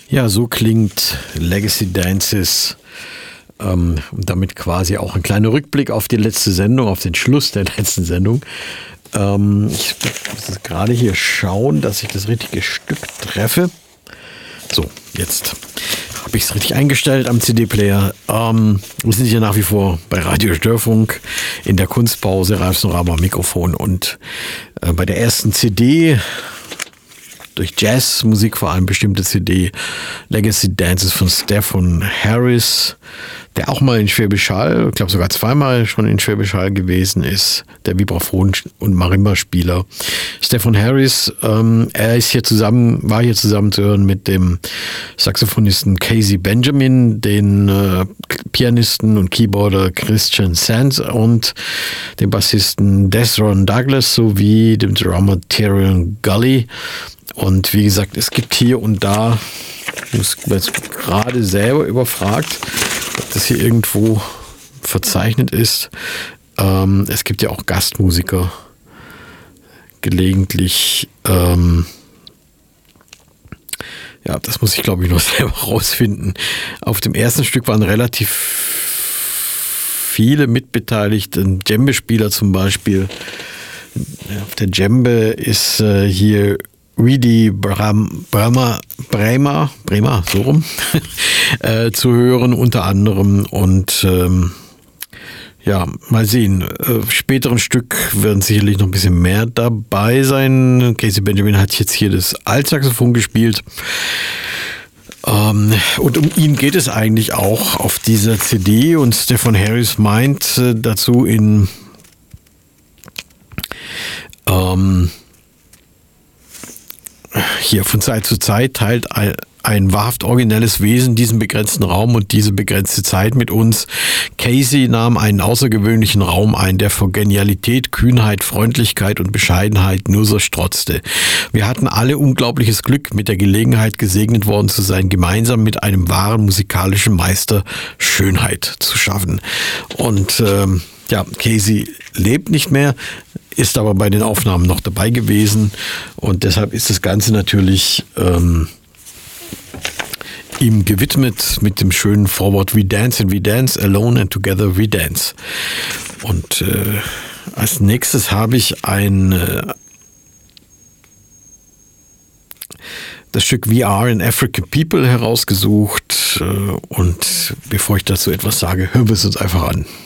Ja, so klingt Legacy Dances. Und damit quasi auch ein kleiner Rückblick auf die letzte Sendung, auf den Schluss der letzten Sendung. Ich muss jetzt gerade hier schauen, dass ich das richtige Stück treffe. So, jetzt habe ich es richtig eingestellt am CD-Player. Wir sind hier nach wie vor bei Radio Störfunk in der Kunstpause, Ralf Norama am Mikrofon. Und bei der ersten CD, durch Jazzmusik vor allem bestimmte CD, Legacy Dances von Stefan Harris, der auch mal in Schwäbisch Hall, ich glaube sogar zweimal schon in Schwäbisch Hall gewesen ist, der Vibraphon- und Marimba-Spieler. Stefan Harris, war hier zusammen zu hören mit dem Saxophonisten Casey Benjamin, den Pianisten und Keyboarder Christian Sands und dem Bassisten Desron Douglas sowie dem Drummer Tyrion Gully. Und wie gesagt, es gibt hier und da, ich muss jetzt gerade selber überfragt, ob das hier irgendwo verzeichnet ist. Es gibt ja auch Gastmusiker gelegentlich. Ja, das muss ich glaube ich noch selber rausfinden. Auf dem ersten Stück waren relativ viele mitbeteiligt. Ein Djembe-Spieler zum Beispiel. Auf der Djembe ist hier Rudi Bremer, so rum, zu hören unter anderem. Und ja, mal sehen. Späteren Stück werden sicherlich noch ein bisschen mehr dabei sein. Casey Benjamin hat jetzt hier das Altsaxophon gespielt. Und um ihn geht es eigentlich auch auf dieser CD. Und Stefan Harris meint dazu hier von Zeit zu Zeit teilt ein wahrhaft originelles Wesen diesen begrenzten Raum und diese begrenzte Zeit mit uns. Casey nahm einen außergewöhnlichen Raum ein, der vor Genialität, Kühnheit, Freundlichkeit und Bescheidenheit nur so strotzte. Wir hatten alle unglaubliches Glück, mit der Gelegenheit gesegnet worden zu sein, gemeinsam mit einem wahren musikalischen Meister Schönheit zu schaffen. Und ja, Casey lebt nicht mehr, ist aber bei den Aufnahmen noch dabei gewesen und deshalb ist das Ganze natürlich ihm gewidmet mit dem schönen Vorwort We dance and we dance, alone and together we dance. Und als nächstes habe ich das Stück We Are an African People herausgesucht und bevor ich dazu etwas sage, hören wir es uns einfach an.